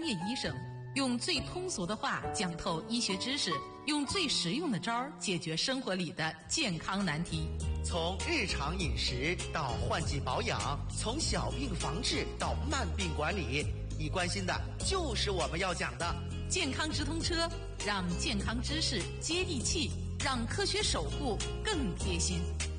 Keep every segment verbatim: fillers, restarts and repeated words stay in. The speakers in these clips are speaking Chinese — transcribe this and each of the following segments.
业医生，用最通俗的话讲透医学知识，用最实用的招解决生活里的健康难题。 从日常饮食到换季保养，从小病防治到慢病管理，你关心的就是我们要讲的健康直通车，让健康知识接地气，让科学守护更贴心。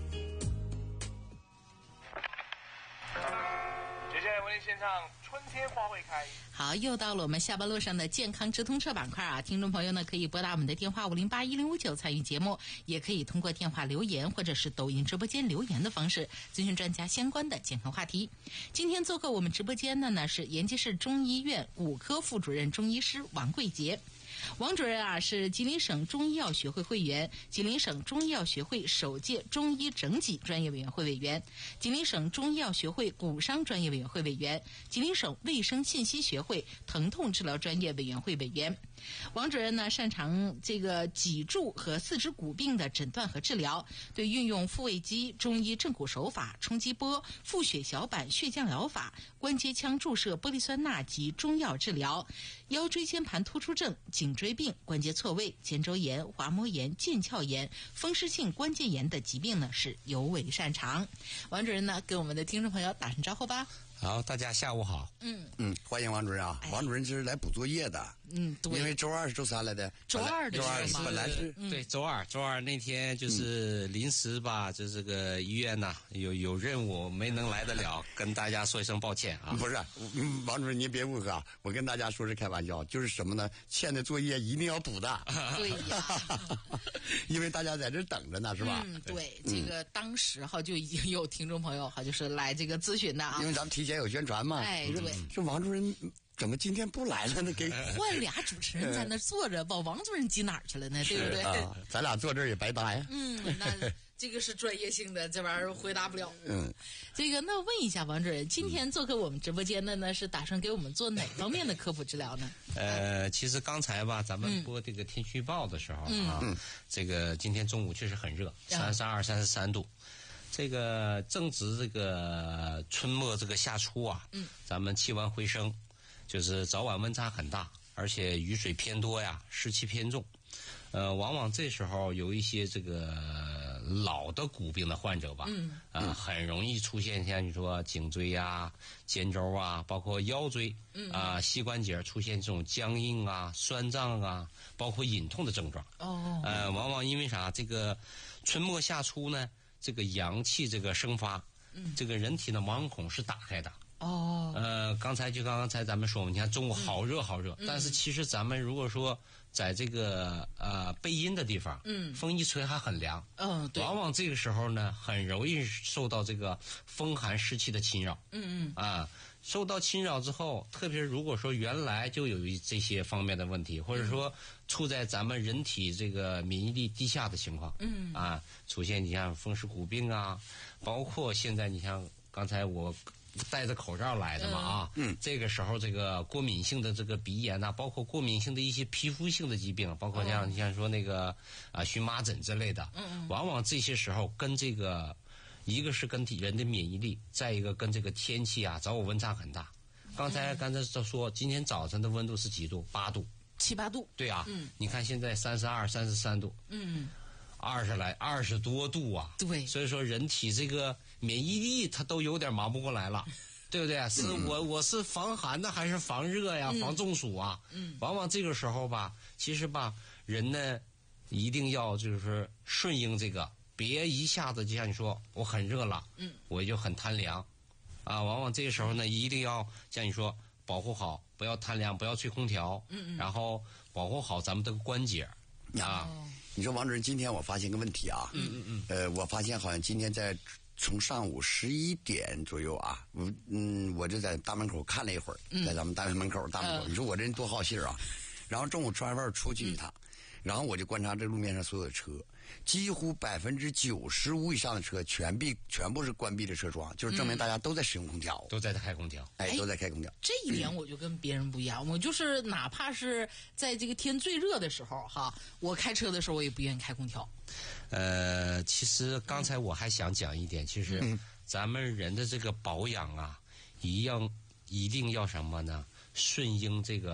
接下来为您献唱《春天花会开》。 好，又到了我们下班路上的健康直通车板块啊！听众朋友呢，可以拨打我们的电话五零八一零五九参与节目，也可以通过电话留言或者是抖音直播间留言的方式咨询专家相关的健康话题。今天做客我们直播间的呢是延吉市中医院骨科副主任中医师王贵杰。王主任啊是吉林省中医药学会会员，吉林省中医药学会首届中医整脊专业委员会委员，吉林省中医药学会骨伤专业委员会委员，吉林省卫生信息学会疼痛治疗专业委员会委员。王主任呢擅长这个脊柱和四肢骨病的诊断和治疗，对运用复位机、中医正骨手法、冲击波、腹血小板血降疗法、关节腔注射玻璃酸钠及中药治疗、腰椎间盘突出症、颈椎病、关节错位、肩周炎、滑膜炎、腱鞘炎、风湿性关节炎的疾病呢是尤为擅长。王主任呢跟我们的听众朋友打声招呼吧。 好，大家下午好。 嗯嗯，欢迎王主任啊！ 哎、 王主任今儿来补作业的。 嗯，对。 因为周二是周三来的。 周二的周二本来是、 嗯、 对周二，周二那天就是临时吧，就这个医院呐、啊、有有任务没能来得了，跟大家说一声抱歉啊。不是，王主任您别误会啊，我跟大家说是开玩笑，就是什么呢？欠的作业一定要补的。 对呀， 因为大家在这等着呢，是吧？ 嗯，对，这个当时哈就已经有听众朋友哈就是来这个咨询的啊， 因为咱们提前有宣传嘛。 哎，对， 这王主任怎么今天不来了呢？给换俩主持人在那坐着，把王主任挤哪儿去了呢？对不对？ 啊，咱俩坐这儿也白搭呀。 嗯，那这个是专业性的，这玩意儿回答不了。 嗯， 这个那问一下王主任，今天做客我们直播间的呢，是打算给我们做哪方面的科普治疗呢？ 呃，其实刚才吧，咱们播这个天气预报的时候啊，嗯、这个今天中午确实很热，三十二、三十三度。这个正值这个春末这个夏初啊，嗯，咱们气温回升，就是早晚温差很大，而且雨水偏多呀，湿气偏重。呃，往往这时候有一些这个老的骨病的患者吧，嗯，啊、呃，很容易出现像你说颈椎啊、肩周啊，包括腰椎，嗯啊、呃，膝关节出现这种僵硬啊、酸胀啊，包括隐痛的症状。哦，呃，往往因为啥？这个春末夏初呢？这个阳气这个生发，嗯，这个人体的毛囊孔是打开的。哦，呃，刚才就刚刚才咱们说，你看中午好热好热，嗯、但是其实咱们如果说在这个呃背阴的地方，嗯，风一吹还很凉，嗯，对，往往这个时候呢，很容易受到这个风寒湿气的侵扰，嗯嗯，啊。受到侵扰之后，特别是如果说原来就有这些方面的问题，或者说处在咱们人体这个免疫力低下的情况，嗯啊，出现你像风湿骨病啊，包括现在你像刚才我戴着口罩来的嘛啊，嗯，这个时候这个过敏性的这个鼻炎呐、啊，包括过敏性的一些皮肤性的疾病，包括像你像说那个啊荨麻疹之类的，嗯，往往这些时候跟这个。一个是跟人的免疫力，再一个跟这个天气啊，早晚温差很大。刚才刚才就说，今天早晨的温度是几度？八度， 七八度。 对啊，嗯，你看现在三十二、三十三度，嗯，二十来二十多度啊。对，所以说人体这个免疫力它都有点忙不过来了，对不对？是我我是防寒的还是防热呀？防中暑啊？嗯，往往这个时候吧，其实吧，人呢一定要就是顺应这个。别一下子就像你说我很热了，嗯，我就很贪凉，啊，往往这个时候呢，一定要像你说保护好，不要贪凉，不要吹空调，嗯嗯，然后保护好咱们这个关节啊。哦、你说王主任，今天我发现个问题啊，嗯嗯嗯，呃，我发现好像今天在从上午十一点左右啊，我嗯，我就在大门口看了一会儿，在咱们单位门口大门口，嗯、你说我这人多好信儿啊，然后中午吃完饭出去一趟。嗯然后我就观察这路面上所有的车，几乎百分之九十五以上的车全闭，全部是关闭的车窗，就是证明大家都在使用空调，嗯、都在开空调，哎，都在开空调。 这一点我就跟别人不一样，嗯、我就是哪怕是在这个天最热的时候哈，我开车的时候我也不愿意开空调。 呃，其实刚才我还想讲一点，其实咱们人的这个保养啊，一样一定要什么呢？顺应这个。